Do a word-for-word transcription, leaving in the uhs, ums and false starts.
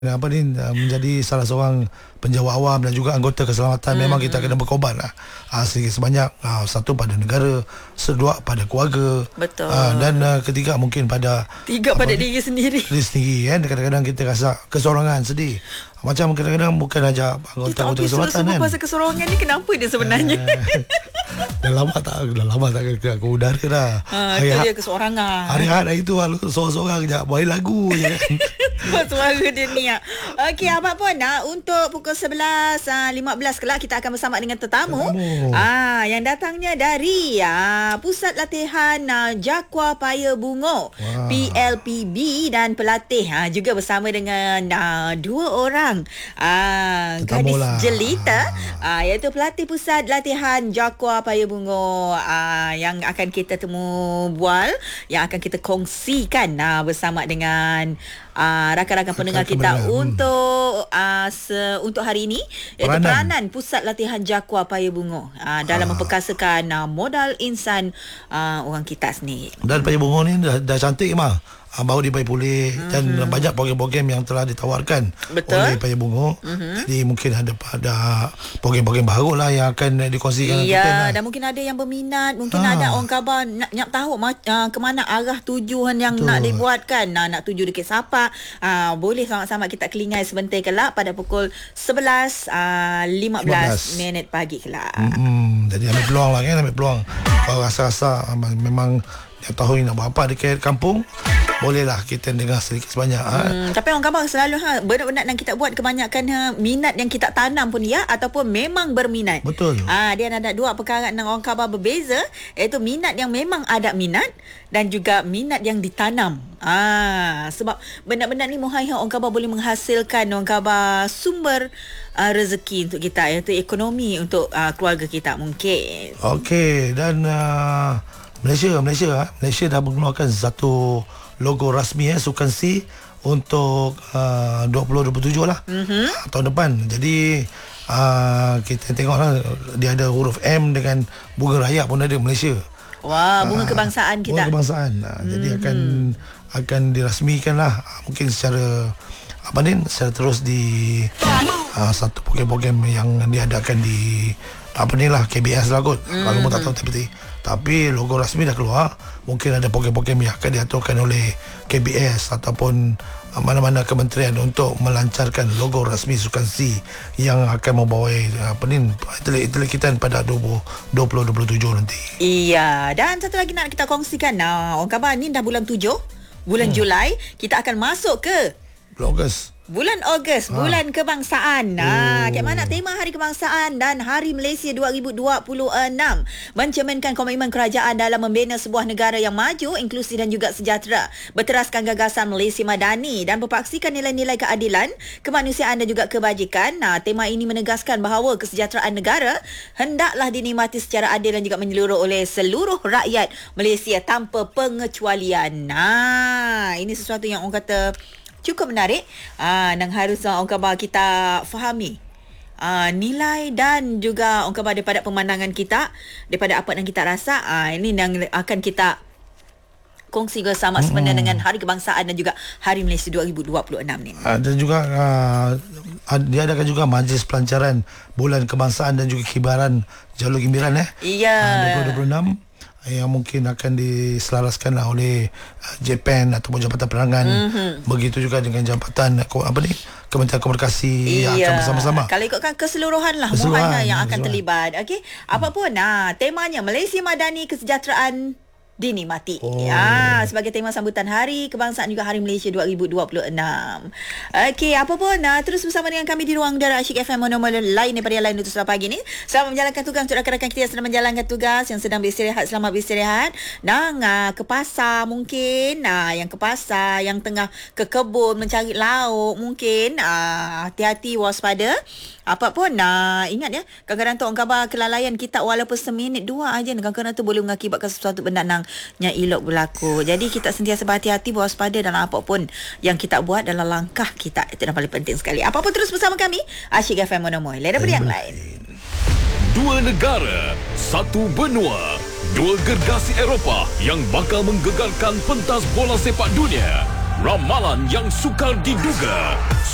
Apa ni menjadi salah seorang penjawat awam dan juga anggota keselamatan, hmm. memang kita kena berkorban lah. Ha, sedikit sebanyak, ha, satu pada negara, kedua pada keluarga. Betul. Ha, dan uh, ketiga mungkin pada tiga pada diri sendiri. Diri sendiri kan. Kadang-kadang kita rasa kesorangan, sedih. Macam kadang-kadang bukan aja anggota-anggota keselamatan kan. Pasal kesorangan ni kenapa dia sebenarnya? Dah lama tak Dah lama tak ke, ke udara dah. Ha, itu dia kesorangan. Hari-hari itu seorang-seorang je buat lagu je kan. Buat suara dia ni. Okey, apa pun nak untuk pukul sebelas lima belas kelak kita akan bersama dengan tetamu. tetamu. Ah, yang datangnya dari ah, Pusat Latihan ah, Jakwa Paya Bungo, wow. P L P B, dan pelatih ah, juga bersama dengan ah, dua orang ah, gadis lah. jelita ah, iaitu pelatih Pusat Latihan Jakwa Paya Bungo ah, yang akan kita temu bual, yang akan kita kongsikan ah, bersama dengan Uh, rakan-rakan pendengar kita pendengar. untuk uh, se, untuk hari ini, iaitu peranan, peranan Pusat Latihan Jakwa Paya Bungo uh, dalam ah. memperkasakan uh, modal insan uh, orang kita sendiri. Dan Paya Bungo ni dah, dah cantik mah. Uh, baru dibaik pulih, mm-hmm. dan banyak program-program yang telah ditawarkan Betul. oleh Paya Bungo. Mm-hmm. Jadi mungkin ada ada program-program baru lah yang akan dikongsikan. Ya, lah. Dan mungkin ada yang berminat, mungkin ha. ada orang khabar nak, nak tahu uh, ke mana arah tujuan yang Betul. nak dibuatkan. Nah, nak tuju dekat siapa? Uh, boleh sama-sama kita kelingai sebentar kelak pada pukul sebelas lima belas minit pagi kelak. Mm-hmm. Jadi ambil peluang lah kan, ambil peluang. Kalau rasa-rasa memang dia tahu nak buat apa dekat kampung, bolehlah kita dengar sedikit sebanyak. Hmm, ha. Tapi orang khabar selalu ha, benda-benda yang kita buat kebanyakan ha, minat yang kita tanam pun ya, ataupun memang berminat. Betul. Ah, ha, dia ada dua perkara yang orang khabar berbeza, iaitu minat yang memang ada minat dan juga minat yang ditanam. Ah, ha, sebab benda-benda ni muhai orang khabar boleh menghasilkan orang khabar sumber uh, rezeki untuk kita, iaitu ekonomi untuk uh, keluarga kita mungkin. Okey, dan uh, Malaysia Malaysia Malaysia dah mengeluarkan satu logo rasmi eh, Sukan C untuk uh, dua ribu dua puluh tujuh lah, mm-hmm. tahun depan. Jadi uh, kita tengoklah, dia ada huruf M dengan bunga raya pun ada Malaysia. Wah, bunga uh, kebangsaan kita. Bunga kebangsaan. Uh, mm-hmm. Jadi akan akan dirasmikan lah, mungkin secara apa ni, secara terus di uh, satu program-program yang diadakan di apa ni lah, K B S lah kot. Mm-hmm. Kalau mu tak tahu tapi Tapi logo rasmi dah keluar. Mungkin ada program-program yang akan diaturkan oleh K B S ataupun mana-mana kementerian untuk melancarkan logo rasmi Sukan C yang akan membawa apa ni, atlet-atlet kita pada dua ribu dua puluh dua puluh tujuh nanti. Iya, dan satu lagi nak kita kongsikan. Nah, orang khabar ni dah bulan tujuh, bulan hmm. Julai, kita akan masuk ke bulan Ogos. Bulan Ogos, ha. bulan kebangsaan. Nah, oh. kat mana tema Hari Kebangsaan dan Hari Malaysia dua ribu dua puluh enam mencerminkan komitmen kerajaan dalam membina sebuah negara yang maju, inklusif dan juga sejahtera, berteraskan gagasan Malaysia Madani dan berpaksikan nilai-nilai keadilan, kemanusiaan dan juga kebajikan. Nah, tema ini menegaskan bahawa kesejahteraan negara hendaklah dinikmati secara adil dan juga menyeluruh oleh seluruh rakyat Malaysia tanpa pengecualian. Nah, ini sesuatu yang orang kata cukup menarik, ah, dan harus orang khabar kita fahami ah, nilai dan juga orang khabar daripada pemandangan kita, daripada apa yang kita rasa. Ah, ini yang akan kita kongsi bersama sebenarnya hmm. dengan Hari Kebangsaan dan juga Hari Malaysia dua ribu dua puluh enam ni. Ah, dan juga uh, diadakan juga majlis pelancaran Bulan Kebangsaan dan juga kibaran Jalur Gemiran eh. Iya. Ah, dua ribu dua puluh enam yang mungkin akan diselaraskan lah oleh uh, Japan ataupun Jabatan Penerangan. Mm-hmm. Begitu juga dengan Jabatan apa ni, Kementerian Komunikasi, iya. yang akan bersama-sama. Kalau ikutkan keseluruhan lah keseluruhan, yang akan keseluruhan. terlibat. Okey, apapun nah, temanya Malaysia Madani, kesejahteraan dinikmati. Oh. Ya, sebagai tema sambutan Hari Kebangsaan juga Hari Malaysia dua ribu dua puluh enam. Okey, apa pun nah, terus bersama dengan kami di ruang udara Asyik F M monomal lain daripada yang lain untuk selamat pagi ni. Selamat menjalankan tugas untuk rakan-rakan kita yang sedang menjalankan tugas, yang sedang beristirahat, selamat beristirahat. Nang uh, ke pasar mungkin, nah, yang ke pasar, yang tengah ke kebun mencari lauk mungkin, uh, hati-hati, waspada. Apa pun nah, ingat ya, kadang-kadang tu orang khabar kelalaian kita walaupun seminit dua aja, kadang-kadang tu boleh mengakibatkan sesuatu benda nang yang elok berlaku. Jadi kita sentiasa berhati-hati, berwaspada dalam apa pun yang kita buat dalam langkah kita. Itu yang paling penting sekali. Apa pun terus bersama kami Asyik F M Monomoy. Lain daripada yang lain. Dua negara, satu benua, dua gergasi Eropah yang bakal menggegarkan pentas bola sepak dunia. Ramalan yang sukar diduga.